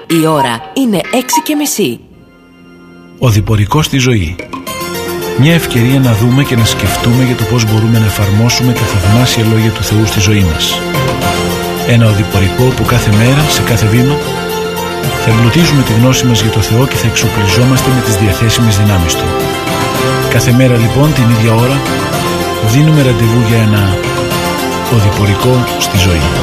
Η ώρα είναι 6:30. Οδηπορικό στη ζωή. Μια ευκαιρία να δούμε και να σκεφτούμε για το πώς μπορούμε να εφαρμόσουμε τα θαυμάσια λόγια του Θεού στη ζωή μας. Ένα οδηπορικό που κάθε μέρα, σε κάθε βήμα, θα εμπλουτίζουμε τη γνώση μας για το Θεό και θα εξοπλιζόμαστε με τις διαθέσιμες δυνάμεις Του. Κάθε μέρα λοιπόν την ίδια ώρα δίνουμε ραντεβού για ένα οδηπορικό στη ζωή.